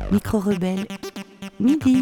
Micro-rebelle, midi.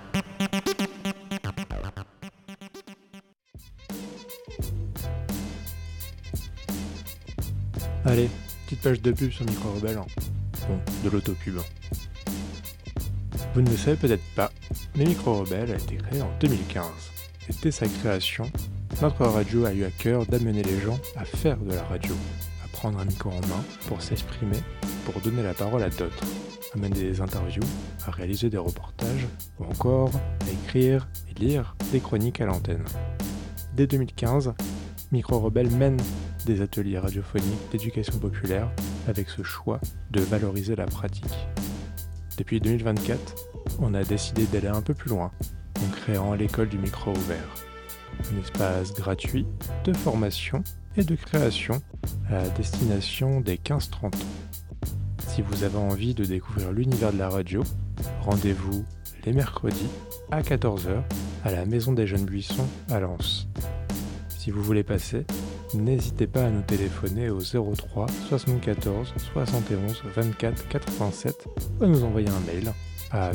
Allez, petite page de pub sur Micro-rebelle. Bon, de l'autopub. Vous ne le savez peut-être pas, mais Micro-rebelle a été créé en 2015. Et dès sa création, notre radio a eu à cœur d'amener les gens à faire de la radio, à prendre un micro en main pour s'exprimer, pour donner la parole à d'autres, à mener des interviews, à réaliser des reportages, ou encore à écrire et lire des chroniques à l'antenne. Dès 2015, Micro-rebelle mène des ateliers radiophoniques d'éducation populaire avec ce choix de valoriser la pratique. Depuis 2024, on a décidé d'aller un peu plus loin en créant l'école du micro ouvert, un espace gratuit de formation et de création à destination des 15-30 ans. Si vous avez envie de découvrir l'univers de la radio, rendez-vous les mercredis à 14h à la Maison des Jeunes Buissons à Lens. Si vous voulez passer, n'hésitez pas à nous téléphoner au 03 74 71 24 87 ou à nous envoyer un mail à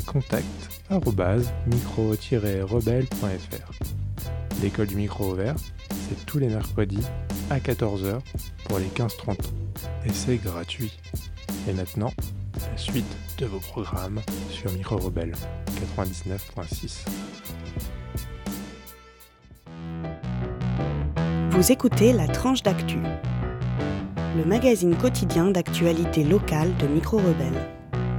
contact@micro-rebelle.fr. L'école du micro ouvert, c'est tous les mercredis à 14h pour les 15-30 ans. Et c'est gratuit. Et maintenant, la suite de vos programmes sur Micro-rebelle 99.6. Vous écoutez La Tranche d'Actu, le magazine quotidien d'actualité locale de Micro-rebelle.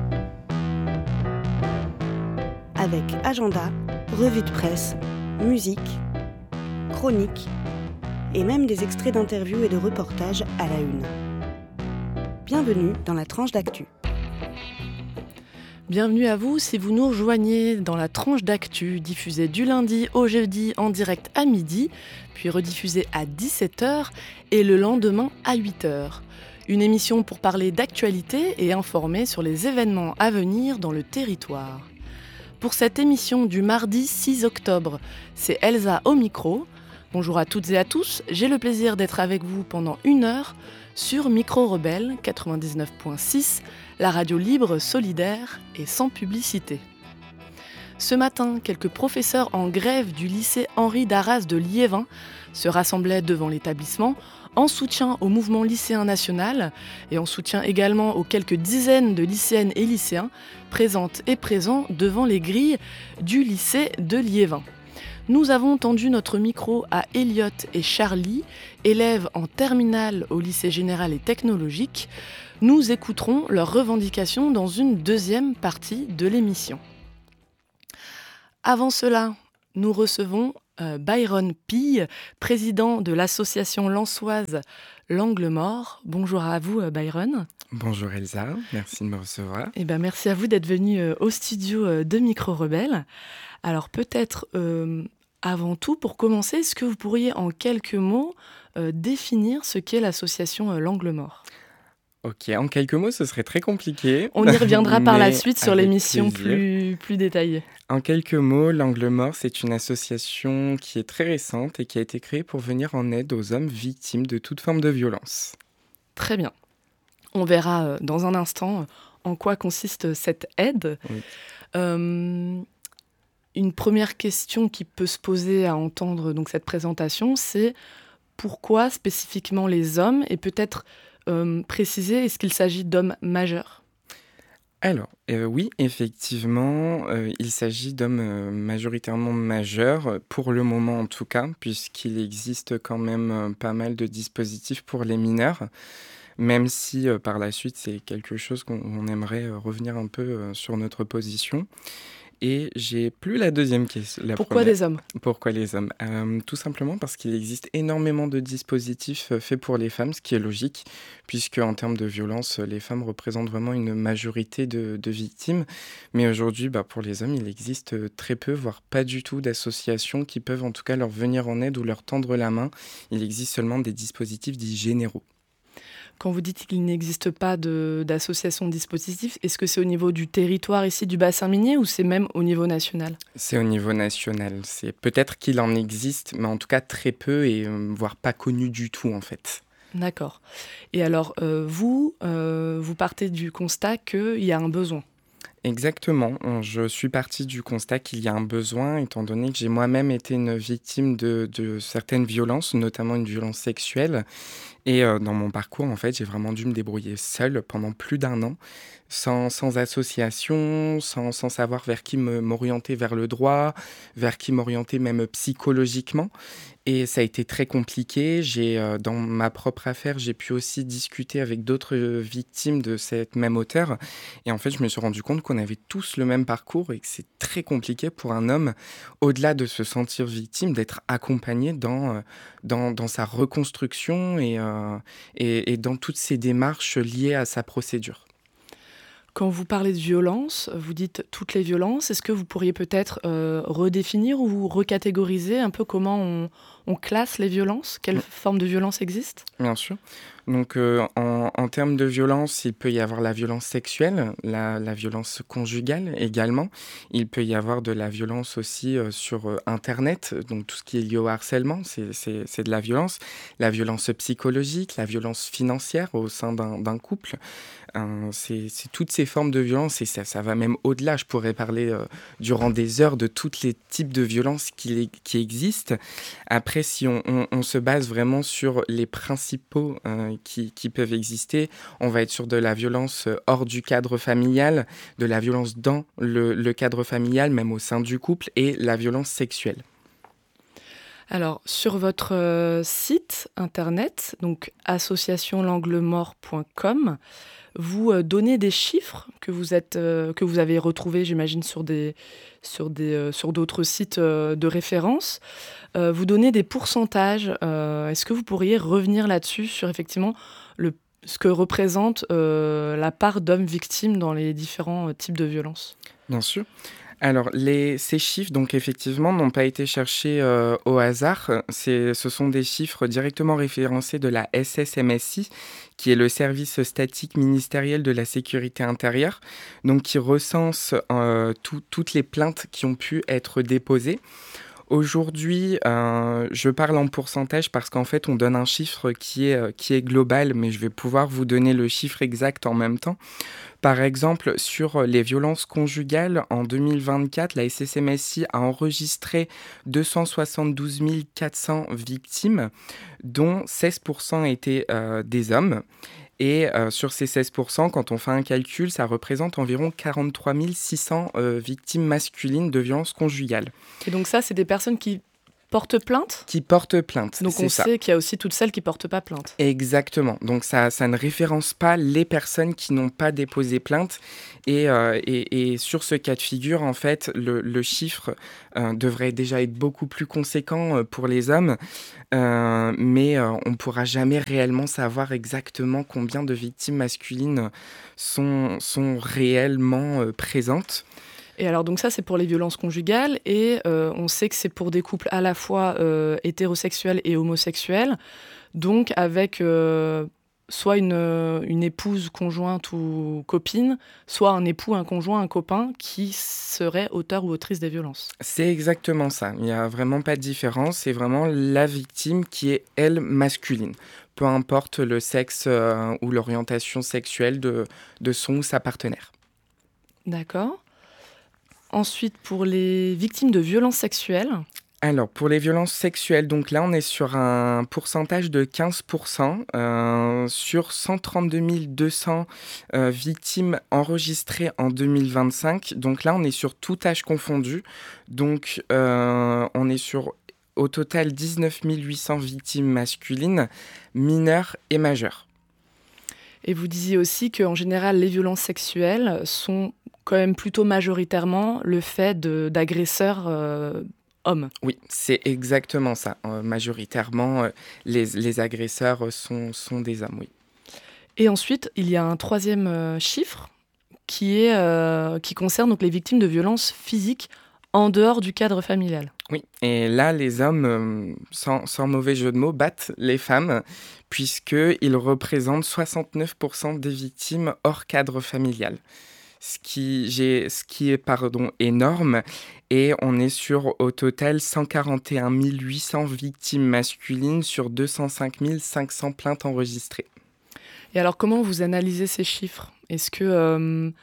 Avec agenda, revue de presse, musique, chroniques et même des extraits d'interviews et de reportages à la une. Bienvenue dans La Tranche d'Actu. Bienvenue à vous si vous nous rejoignez dans La Tranche d'Actu, diffusée du lundi au jeudi en direct à midi, puis rediffusée à 17h et le lendemain à 8h. Une émission pour parler d'actualité et informer sur les événements à venir dans le territoire. Pour cette émission du mardi 6 octobre, c'est Elsa au micro. Bonjour à toutes et à tous, j'ai le plaisir d'être avec vous pendant 1 heure sur Micro-rebelle 99.6, la radio libre, solidaire et sans publicité. Ce matin, quelques professeurs en grève du lycée Henri Darras de Liévin se rassemblaient devant l'établissement en soutien au mouvement lycéen national et en soutien également aux quelques dizaines de lycéennes et lycéens présentes et présents devant les grilles du lycée de Liévin. Nous avons tendu notre micro à Elliot et Charlie, élèves en terminale au lycée général et technologique. Nous écouterons leurs revendications dans une deuxième partie de l'émission. Avant cela, nous recevons Byron Pille, président de l'association lensoise L'Angle Mort. Bonjour à vous Byron. Bonjour Elsa, merci de me recevoir. Merci à vous d'être venu au studio de Micro-rebelle. Alors peut-être avant tout, pour commencer, est-ce que vous pourriez en quelques mots définir ce qu'est l'association L'Angle Mort ? Ok, en quelques mots, ce serait très compliqué. On y reviendra par la suite sur l'émission plus détaillée. En quelques mots, L'Angle Mort, c'est une association qui est très récente et qui a été créée pour venir en aide aux hommes victimes de toute forme de violence. Très bien. On verra dans un instant en quoi consiste cette aide. Oui. Une première question qui peut se poser à entendre donc, cette présentation, c'est pourquoi spécifiquement les hommes et peut-être préciser, est-ce qu'il s'agit d'hommes majeurs ? Alors, oui, effectivement, il s'agit d'hommes majoritairement majeurs, pour le moment en tout cas, puisqu'il existe quand même pas mal de dispositifs pour les mineurs, même si par la suite c'est quelque chose qu'on aimerait revenir un peu sur notre position. Et j'ai plus la deuxième question. Pourquoi des hommes ? Pourquoi les hommes ? Tout simplement parce qu'il existe énormément de dispositifs faits pour les femmes, ce qui est logique, puisque en termes de violence, les femmes représentent vraiment une majorité de victimes. Mais aujourd'hui, pour les hommes, il existe très peu, voire pas du tout d'associations qui peuvent en tout cas leur venir en aide ou leur tendre la main. Il existe seulement des dispositifs dits généraux. Quand vous dites qu'il n'existe pas d'association de dispositifs, est-ce que c'est au niveau du territoire ici du bassin minier ou c'est même au niveau national ? C'est au niveau national. C'est peut-être qu'il en existe, mais en tout cas très peu et voire pas connu du tout en fait. D'accord. Et alors vous partez du constat qu'il y a un besoin ? Exactement. Je suis partie du constat qu'il y a un besoin, étant donné que j'ai moi-même été une victime de certaines violences, notamment une violence sexuelle. Et dans mon parcours, en fait, j'ai vraiment dû me débrouiller seule pendant plus d'1 an, sans association, sans savoir vers qui m'orienter vers le droit, vers qui m'orienter même psychologiquement. Et ça a été très compliqué. Dans ma propre affaire, j'ai pu aussi discuter avec d'autres victimes de cette même auteure. Et en fait, je me suis rendu compte qu'on avait tous le même parcours et que c'est très compliqué pour un homme, au-delà de se sentir victime, d'être accompagné dans sa reconstruction et dans toutes ces démarches liées à sa procédure. Quand vous parlez de violence, vous dites toutes les violences. Est-ce que vous pourriez peut-être redéfinir ou recatégoriser un peu comment on classe les violences? Quelle forme de violence existe? Bien sûr. Donc, en termes de violence, il peut y avoir la violence sexuelle, la violence conjugale également. Il peut y avoir de la violence aussi sur Internet, donc tout ce qui est lié au harcèlement, c'est de la violence. La violence psychologique, la violence financière au sein d'un couple. C'est toutes ces formes de violence et ça va même au-delà. Je pourrais parler durant des heures de tous les types de violences qui existent. Après, si on se base vraiment sur les principaux qui peuvent exister, on va être sur de la violence hors du cadre familial, de la violence dans le cadre familial, même au sein du couple, et la violence sexuelle. Alors, sur votre site internet, donc associationlanglemort.com, vous donnez des chiffres que vous avez retrouvés, j'imagine, sur d'autres sites de référence. Vous donnez des pourcentages. Est-ce que vous pourriez revenir là-dessus, sur effectivement ce que représente la part d'hommes victimes dans les différents types de violences? Bien sûr. Alors, ces chiffres, donc effectivement, n'ont pas été cherchés au hasard. Ce sont des chiffres directement référencés de la SSMSI, qui est le service statistique ministériel de la sécurité intérieure, donc qui recense toutes les plaintes qui ont pu être déposées. Aujourd'hui, je parle en pourcentage parce qu'en fait, on donne un chiffre qui est global, mais je vais pouvoir vous donner le chiffre exact en même temps. Par exemple, sur les violences conjugales, en 2024, la SSMSI a enregistré 272 400 victimes, dont 16% étaient des hommes. Et sur ces 16%, quand on fait un calcul, ça représente environ 43 600 victimes masculines de violences conjugales. Et donc ça, c'est des personnes qui portent plainte? Qui portent plainte, donc on sait qu'il y a aussi toutes celles qui portent pas plainte. Exactement. Donc ça ne référence pas les personnes qui n'ont pas déposé plainte. Et sur ce cas de figure, en fait, le chiffre devrait déjà être beaucoup plus conséquent pour les hommes. Mais on ne pourra jamais réellement savoir exactement combien de victimes masculines sont réellement présentes. Et alors donc ça, c'est pour les violences conjugales et on sait que c'est pour des couples à la fois hétérosexuels et homosexuels, donc avec soit une épouse, conjointe ou copine, soit un époux, un conjoint, un copain qui serait auteur ou autrice des violences. C'est exactement ça. Il n'y a vraiment pas de différence. C'est vraiment la victime qui est, elle, masculine. Peu importe le sexe ou l'orientation sexuelle de son ou sa partenaire. D'accord. Ensuite, pour les victimes de violences sexuelles. Alors, pour les violences sexuelles, donc là, on est sur un pourcentage de 15%, sur 132 200 victimes enregistrées en 2025. Donc là, on est sur tout âge confondu. Donc, on est sur, au total, 19 800 victimes masculines, mineures et majeures. Et vous disiez aussi qu'en général, les violences sexuelles sont quand même plutôt majoritairement le fait d'agresseurs hommes. Oui, c'est exactement ça. Majoritairement, les agresseurs sont des hommes, oui. Et ensuite, il y a un troisième chiffre qui concerne donc les victimes de violences physiques en dehors du cadre familial. Oui, et là, les hommes, sans mauvais jeu de mots, battent les femmes, puisqu'ils représentent 69% des victimes hors cadre familial. Ce qui est énorme, et on est sur au total 141 800 victimes masculines sur 205 500 plaintes enregistrées. Et alors comment vous analysez ces chiffres ? Est-ce que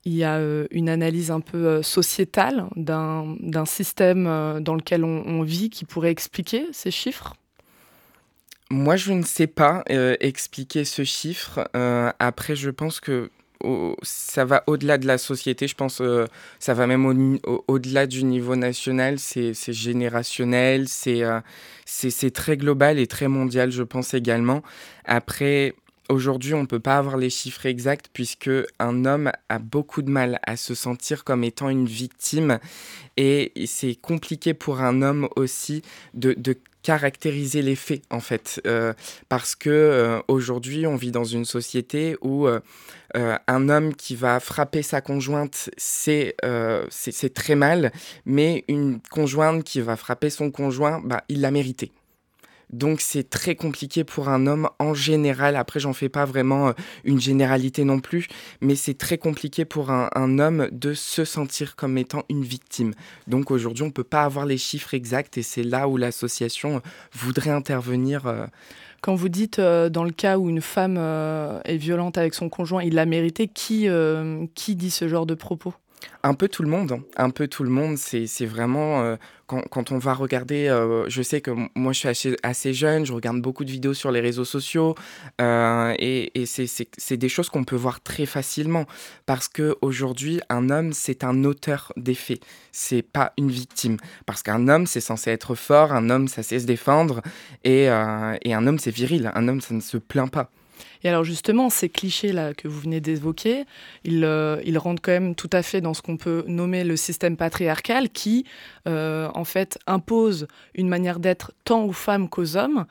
il y a une analyse un peu sociétale d'un système dans lequel on vit qui pourrait expliquer ces chiffres ? Moi, je ne sais pas expliquer ce chiffre. Après, je pense que ça va au-delà de la société. Je pense ça va même au-delà du niveau national. C'est générationnel, c'est très global et très mondial, je pense également. Après, aujourd'hui, on ne peut pas avoir les chiffres exacts puisque un homme a beaucoup de mal à se sentir comme étant une victime. Et c'est compliqué pour un homme aussi de caractériser les faits, en fait. Parce que aujourd'hui, on vit dans une société où un homme qui va frapper sa conjointe, c'est très mal. Mais une conjointe qui va frapper son conjoint, il l'a mérité. Donc c'est très compliqué pour un homme en général. Après, j'en fais pas vraiment une généralité non plus, mais c'est très compliqué pour un homme de se sentir comme étant une victime. Donc aujourd'hui, on peut pas avoir les chiffres exacts et c'est là où l'association voudrait intervenir. Quand vous dites dans le cas où une femme est violente avec son conjoint, il l'a mérité, qui dit ce genre de propos ? Un peu tout le monde, hein. Un peu tout le monde, c'est vraiment quand on va regarder, je sais que moi je suis assez jeune, je regarde beaucoup de vidéos sur les réseaux sociaux et c'est des choses qu'on peut voir très facilement parce qu'aujourd'hui un homme c'est un auteur des faits, c'est pas une victime parce qu'un homme c'est censé être fort, un homme ça sait se défendre et un homme c'est viril, un homme ça ne se plaint pas. Et alors justement, ces clichés-là que vous venez d'évoquer, ils rentrent quand même tout à fait dans ce qu'on peut nommer le système patriarcal qui, en fait, impose une manière d'être tant aux femmes qu'aux hommes,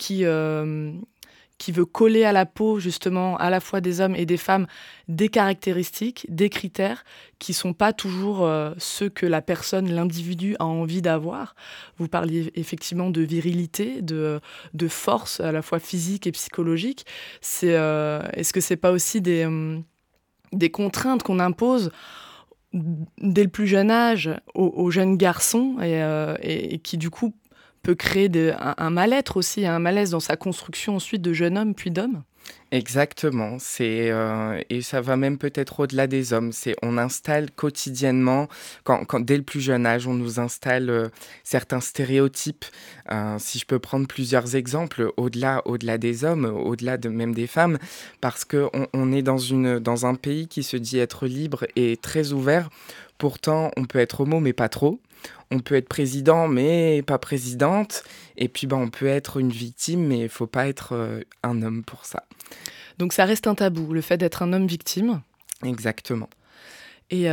qui veut coller à la peau, justement, à la fois des hommes et des femmes, des caractéristiques, des critères qui ne sont pas toujours ceux que la personne, l'individu a envie d'avoir. Vous parliez effectivement de virilité, de force, à la fois physique et psychologique. Est-ce que ce n'est pas aussi des contraintes qu'on impose dès le plus jeune âge aux jeunes garçons et qui, du coup, peut créer un mal-être aussi, un malaise dans sa construction ensuite de jeune homme puis d'homme. Exactement, et ça va même peut-être au-delà des hommes. On installe quotidiennement, dès le plus jeune âge, on nous installe certains stéréotypes. Si je peux prendre plusieurs exemples, au-delà des hommes, au-delà même des femmes, parce qu'on est dans un pays qui se dit être libre et très ouvert. Pourtant, on peut être homo, mais pas trop. On peut être président, mais pas présidente. Et puis, on peut être une victime, mais il ne faut pas être un homme pour ça. Donc, ça reste un tabou, le fait d'être un homme victime. Exactement. Et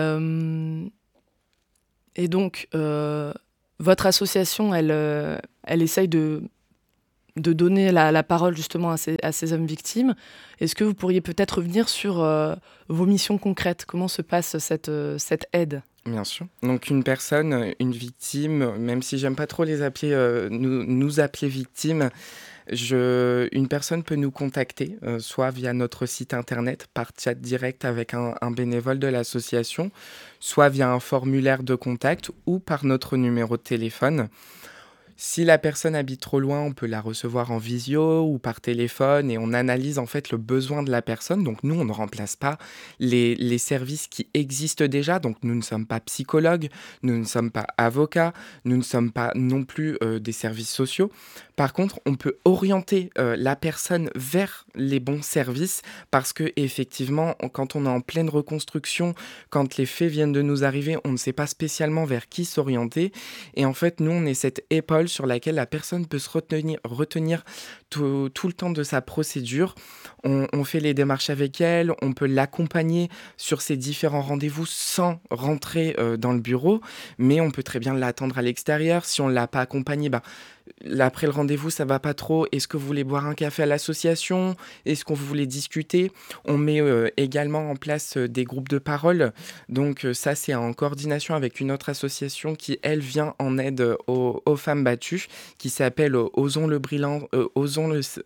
donc, votre association, elle essaye de donner la parole justement à ces hommes victimes. Est-ce que vous pourriez peut-être revenir sur vos missions concrètes ? Comment se passe cette aide ? Bien sûr. Donc une personne, une victime, même si j'aime pas trop les appeler, nous appeler victimes, une personne peut nous contacter, soit via notre site internet, par chat direct avec un bénévole de l'association, soit via un formulaire de contact ou par notre numéro de téléphone. Si la personne habite trop loin, on peut la recevoir en visio ou par téléphone et on analyse en fait le besoin de la personne. Donc nous, on ne remplace pas les services qui existent déjà. Donc nous ne sommes pas psychologues, nous ne sommes pas avocats, nous ne sommes pas non plus des services sociaux. Par contre, on peut orienter la personne vers les bons services parce que effectivement, quand on est en pleine reconstruction, quand les faits viennent de nous arriver, on ne sait pas spécialement vers qui s'orienter. Et en fait, nous, on est cette épaule sur laquelle la personne peut se retenir tout le temps de sa procédure. On fait les démarches avec elle, on peut l'accompagner sur ses différents rendez-vous sans rentrer dans le bureau, mais on peut très bien l'attendre à l'extérieur. Si on ne l'a pas accompagné, après le rendez-vous, ça va pas trop. Est-ce que vous voulez boire un café à l'association ? Est-ce qu'on voulait discuter ? On met également en place des groupes de parole. Donc ça, c'est en coordination avec une autre association qui, elle, vient en aide aux femmes battues, qui s'appelle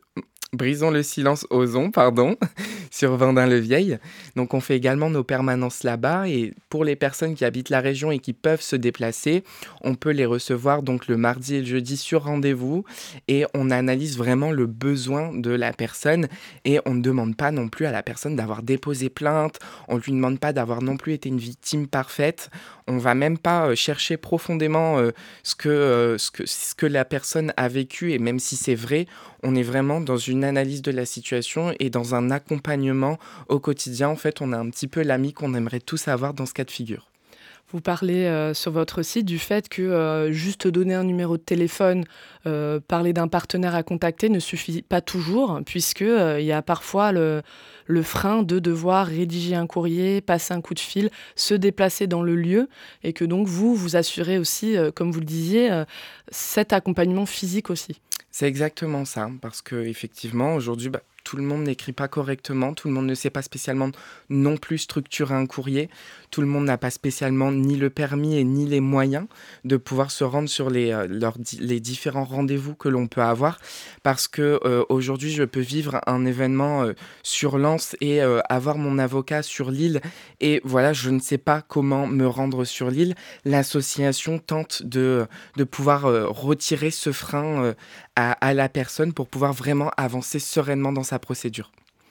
Brisons le silence, osons, pardon, sur Vendin-le-Vieil. Donc on fait également nos permanences là-bas et pour les personnes qui habitent la région et qui peuvent se déplacer, on peut les recevoir donc le mardi et le jeudi sur rendez-vous et on analyse vraiment le besoin de la personne et on ne demande pas non plus à la personne d'avoir déposé plainte, on ne lui demande pas d'avoir non plus été une victime parfaite, on va même pas chercher profondément ce que la personne a vécu et même si c'est vrai, on est vraiment dans une analyse de la situation et dans un accompagnement au quotidien. En fait, on a un petit peu l'ami qu'on aimerait tous avoir dans ce cas de figure. Vous parlez sur votre site du fait que juste donner un numéro de téléphone, parler d'un partenaire à contacter ne suffit pas toujours, puisque il y a parfois le frein de devoir rédiger un courrier, passer un coup de fil, se déplacer dans le lieu, et que donc vous assurez aussi, comme vous le disiez, cet accompagnement physique aussi. C'est exactement ça, parce qu'effectivement, aujourd'hui, tout le monde n'écrit pas correctement, tout le monde ne sait pas spécialement non plus structurer un courrier, tout le monde n'a pas spécialement ni le permis et ni les moyens de pouvoir se rendre sur les différents rendez-vous que l'on peut avoir, parce que aujourd'hui, je peux vivre un événement sur Lens et avoir mon avocat sur l'île, et voilà, je ne sais pas comment me rendre sur l'île. L'association tente de pouvoir retirer ce frein à la personne pour pouvoir vraiment avancer sereinement dans sa procédure.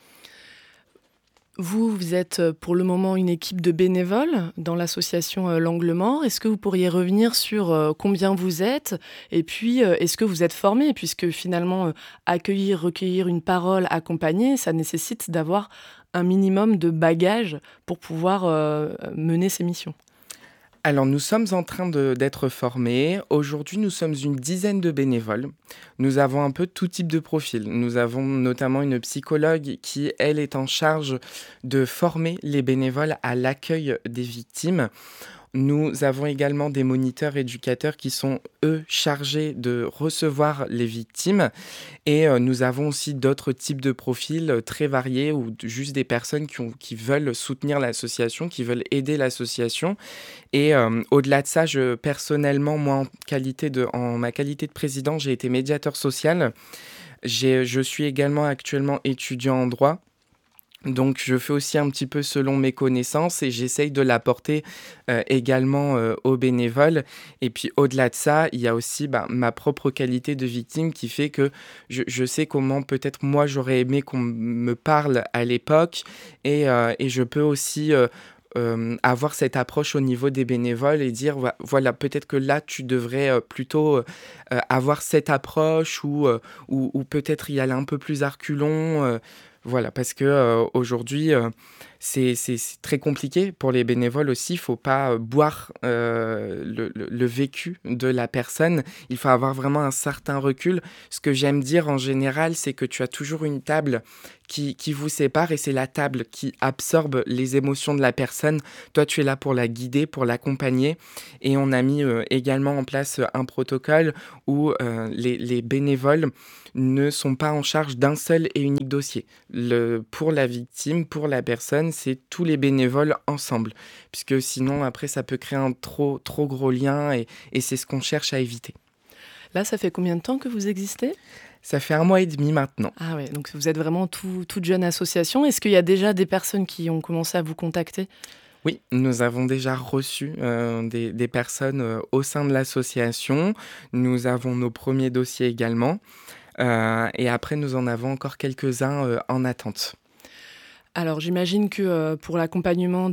Vous êtes pour le moment une équipe de bénévoles dans l'association L'Angle Mort. Est-ce que vous pourriez revenir sur combien vous êtes? Et puis, est-ce que vous êtes formé? Puisque finalement, accueillir, recueillir une parole accompagnée, ça nécessite d'avoir un minimum de bagages pour pouvoir mener ces missions. Alors, nous sommes en train d'être formés. Aujourd'hui, nous sommes une dizaine de bénévoles. Nous avons un peu tout type de profil. Nous avons notamment une psychologue qui, elle, est en charge de former les bénévoles à l'accueil des victimes. Nous avons également des moniteurs éducateurs qui sont, eux, chargés de recevoir les victimes. Et nous avons aussi d'autres types de profils très variés ou juste des personnes qui veulent soutenir l'association, qui veulent aider l'association. Et au-delà de ça, personnellement, moi, en ma qualité de président, j'ai été médiateur social. Je suis également actuellement étudiant en droit. Donc, je fais aussi un petit peu selon mes connaissances et j'essaye de l'apporter également aux bénévoles. Et puis, au-delà de ça, il y a aussi ma propre qualité de victime qui fait que je sais comment peut-être moi j'aurais aimé qu'on me parle à l'époque et je peux aussi avoir cette approche au niveau des bénévoles et dire voilà, peut-être que là tu devrais plutôt avoir cette approche ou peut-être y aller un peu plus à reculons. Voilà, parce que aujourd'hui, c'est très compliqué pour les bénévoles aussi. Il ne faut pas boire le vécu de la personne. Il faut avoir vraiment un certain recul. Ce que j'aime dire en général, c'est que tu as toujours une table qui vous sépare et c'est la table qui absorbe les émotions de la personne. Toi, tu es là pour la guider, pour l'accompagner. Et on a mis également en place un protocole où les bénévoles ne sont pas en charge d'un seul et unique dossier. Pour la victime, pour la personne, c'est tous les bénévoles ensemble. Puisque sinon, après, ça peut créer un trop gros lien et c'est ce qu'on cherche à éviter. Là, ça fait combien de temps que vous existez ? Ça fait 1 mois et demi maintenant. Ah ouais, donc vous êtes vraiment toute jeune association. Est-ce qu'il y a déjà des personnes qui ont commencé à vous contacter ? Oui, nous avons déjà reçu des personnes au sein de l'association. Nous avons nos premiers dossiers également. Et après, nous en avons encore quelques-uns en attente. Alors, j'imagine que pour l'accompagnement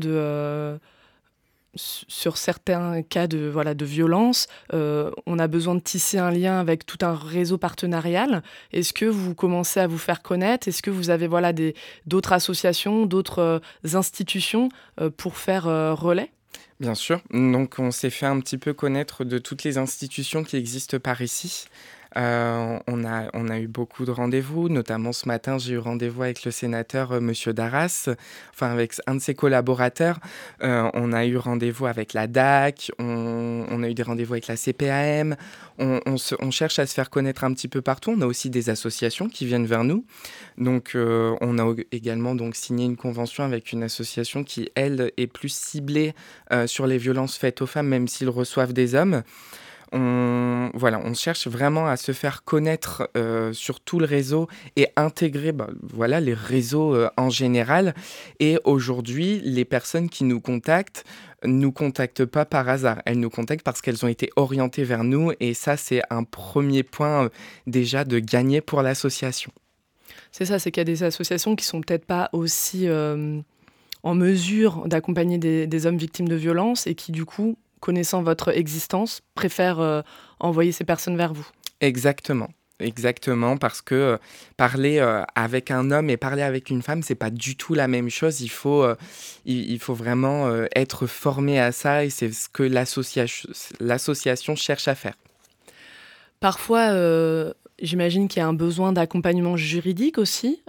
sur certains cas de violence, on a besoin de tisser un lien avec tout un réseau partenarial. Est-ce que vous commencez à vous faire connaître ? Est-ce que vous avez d'autres associations, d'autres institutions pour faire relais ? Bien sûr. Donc, on s'est fait un petit peu connaître de toutes les institutions qui existent par ici. On a eu beaucoup de rendez-vous, notamment ce matin, j'ai eu rendez-vous avec le sénateur Monsieur Darras, avec un de ses collaborateurs. On a eu rendez-vous avec la DAC, on a eu des rendez-vous avec la CPAM. On cherche à se faire connaître un petit peu partout. On a aussi des associations qui viennent vers nous. Donc, on a également signé une convention avec une association qui, elle, est plus ciblée sur les violences faites aux femmes, même s'ils reçoivent des hommes. On cherche vraiment à se faire connaître sur tout le réseau et intégrer les réseaux en général. Et aujourd'hui, les personnes qui nous contactent pas par hasard. Elles nous contactent parce qu'elles ont été orientées vers nous et ça, c'est un premier point déjà de gagner pour l'association. C'est ça, c'est qu'il y a des associations qui sont peut-être pas aussi en mesure d'accompagner des hommes victimes de violences et qui, du coup, connaissant votre existence, préfèrent envoyer ces personnes vers vous. Exactement, parce que parler avec un homme et parler avec une femme, c'est pas du tout la même chose. Il faut vraiment être formé à ça et c'est ce que l'association cherche à faire. Parfois, j'imagine qu'il y a un besoin d'accompagnement juridique aussi.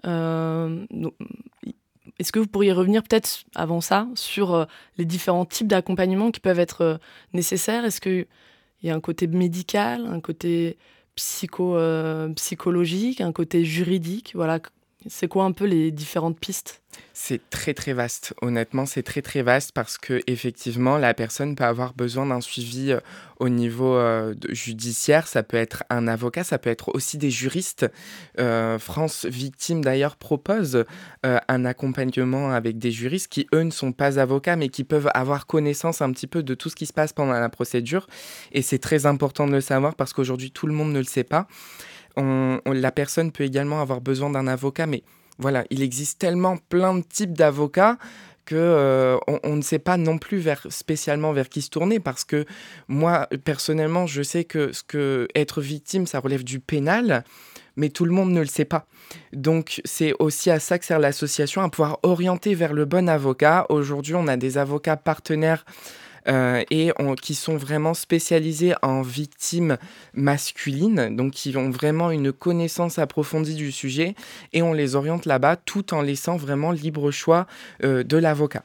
Est-ce que vous pourriez revenir peut-être avant ça sur les différents types d'accompagnement qui peuvent être nécessaires ? Est-ce qu'il y a un côté médical, un côté psychologique, un côté juridique ? Voilà. C'est quoi un peu les différentes pistes ? C'est très très vaste. Honnêtement, c'est très très vaste parce que effectivement, la personne peut avoir besoin d'un suivi au niveau judiciaire. Ça peut être un avocat, ça peut être aussi des juristes. France Victime d'ailleurs propose un accompagnement avec des juristes qui eux ne sont pas avocats mais qui peuvent avoir connaissance un petit peu de tout ce qui se passe pendant la procédure. Et c'est très important de le savoir parce qu'aujourd'hui tout le monde ne le sait pas. La personne peut également avoir besoin d'un avocat, mais voilà, il existe tellement plein de types d'avocats que on ne sait pas non plus spécialement vers qui se tourner parce que moi, personnellement, je sais que être victime, ça relève du pénal, mais tout le monde ne le sait pas. Donc, c'est aussi à ça que sert l'association, à pouvoir orienter vers le bon avocat. Aujourd'hui, on a des avocats partenaires qui sont vraiment spécialisés en victimes masculines, donc qui ont vraiment une connaissance approfondie du sujet, et on les oriente là-bas tout en laissant vraiment libre choix de l'avocat.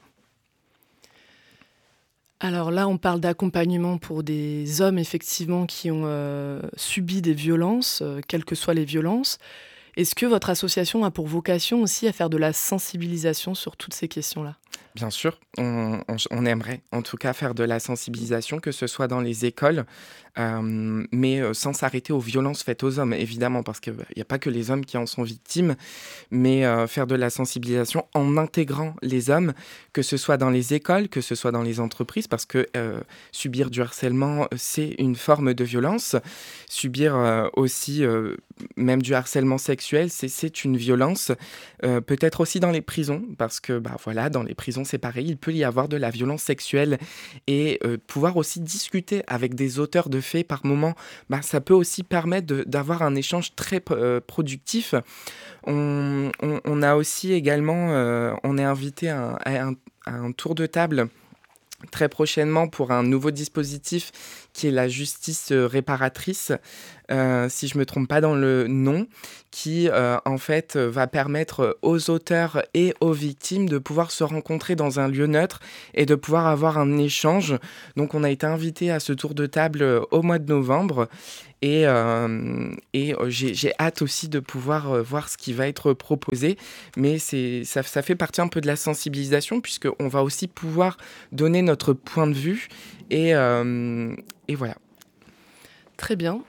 Alors là, on parle d'accompagnement pour des hommes, effectivement, qui ont subi des violences, quelles que soient les violences. Est-ce que votre association a pour vocation aussi à faire de la sensibilisation sur toutes ces questions-là ? Bien sûr, on aimerait en tout cas faire de la sensibilisation, que ce soit dans les écoles, mais sans s'arrêter aux violences faites aux hommes, évidemment, parce qu'il n'y a pas que les hommes qui en sont victimes, mais faire de la sensibilisation en intégrant les hommes, que ce soit dans les écoles, que ce soit dans les entreprises, parce que subir du harcèlement, c'est une forme de violence. Subir aussi même du harcèlement sexuel, c'est une violence. Peut-être aussi dans les prisons, parce que dans les prisons, c'est pareil, il peut y avoir de la violence sexuelle et pouvoir aussi discuter avec des auteurs de faits par moment, ça peut aussi permettre d'avoir un échange très productif. On a aussi également, on est invité à un tour de table très prochainement pour un nouveau dispositif qui est la justice réparatrice, si je ne me trompe pas dans le nom, qui en fait va permettre aux auteurs et aux victimes de pouvoir se rencontrer dans un lieu neutre et de pouvoir avoir un échange. Donc on a été invité à ce tour de table au mois de novembre et j'ai hâte aussi de pouvoir voir ce qui va être proposé, mais ça fait partie un peu de la sensibilisation puisqu'on va aussi pouvoir donner notre point de vue et voilà. Très bien.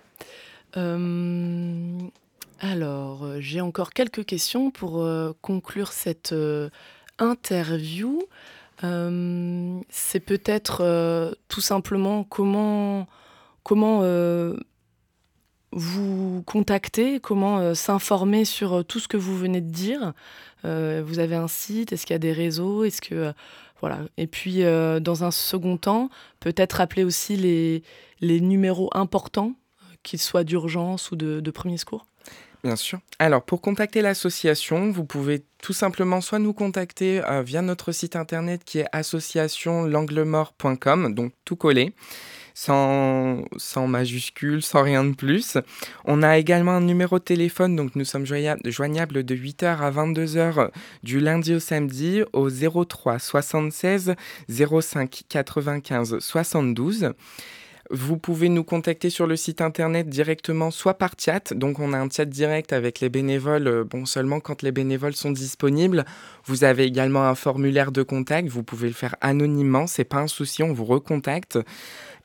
Alors, j'ai encore quelques questions pour conclure cette interview. C'est peut-être tout simplement comment vous contacter, comment s'informer sur tout ce que vous venez de dire. Vous avez un site, est-ce qu'il y a des réseaux, est-ce que voilà. Et puis dans un second temps, peut-être appeler aussi les numéros importants, qu'ils soient d'urgence ou de premier secours. Bien sûr. Alors, pour contacter l'association, vous pouvez tout simplement soit nous contacter via notre site internet qui est associationlanglemort.com, donc tout collé, sans majuscule, sans rien de plus. On a également un numéro de téléphone, donc nous sommes joignables de 8h à 22h du lundi au samedi au 03 76 05 95 72. Vous pouvez nous contacter sur le site internet directement, soit par chat. Donc, on a un chat direct avec les bénévoles, seulement quand les bénévoles sont disponibles. Vous avez également un formulaire de contact. Vous pouvez le faire anonymement. C'est pas un souci, on vous recontacte.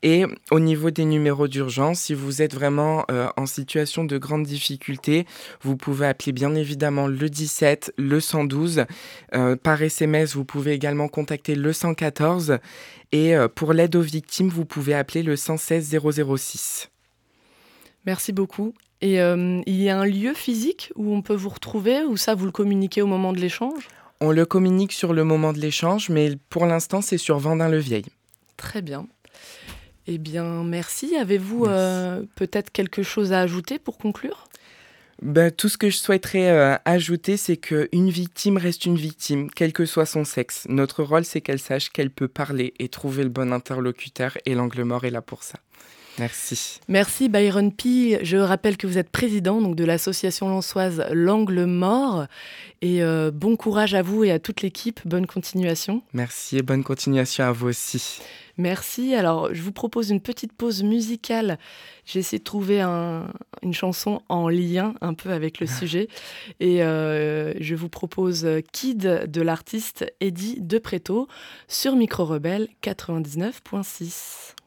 Et au niveau des numéros d'urgence, si vous êtes vraiment en situation de grande difficulté, vous pouvez appeler bien évidemment le 17, le 112. Par SMS, vous pouvez également contacter le 114. Et pour l'aide aux victimes, vous pouvez appeler le 116 006. Merci beaucoup. Et il y a un lieu physique où on peut vous retrouver, ou ça, vous le communiquez au moment de l'échange ? On le communique sur le moment de l'échange, mais pour l'instant, c'est sur Vendin-le-Vieil. Très bien. Eh bien, merci. Avez-vous peut-être quelque chose à ajouter pour conclure ? Tout ce que je souhaiterais ajouter, c'est qu'une victime reste une victime, quel que soit son sexe. Notre rôle, c'est qu'elle sache qu'elle peut parler et trouver le bon interlocuteur, et l'angle mort est là pour ça. Merci. Merci Byron P. Je rappelle que vous êtes président donc, de l'association lensoise L'Angle Mort. Et bon courage à vous et à toute l'équipe. Bonne continuation. Merci et bonne continuation à vous aussi. Merci. Alors, je vous propose une petite pause musicale. J'ai essayé de trouver une chanson en lien un peu avec le sujet. Et je vous propose Kid de l'artiste Eddie De Pretto sur Micro Rebelle 99.6.